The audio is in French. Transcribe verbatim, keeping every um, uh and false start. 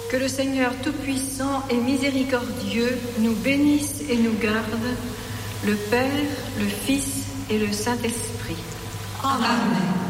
Que le Seigneur Tout-Puissant et Miséricordieux nous bénisse et nous garde, le Père, le Fils et le Saint-Esprit. Amen.